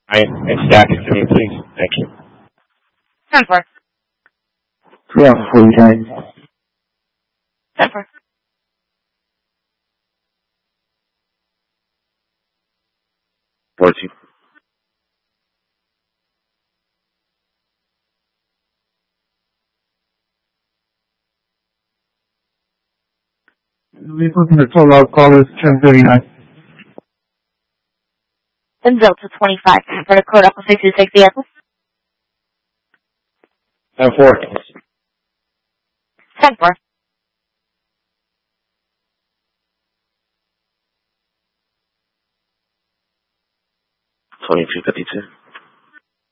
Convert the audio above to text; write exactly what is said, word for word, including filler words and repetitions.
I and stack it to me, please. Thank you. ten four. three Alpha forty-nine. ten four. fourteen. We put in the total out call is ten thirty-nine. Then Delta twenty-five. For the code Alpha six, you take the Apple. ten four. ten four. twenty-two fifty-two.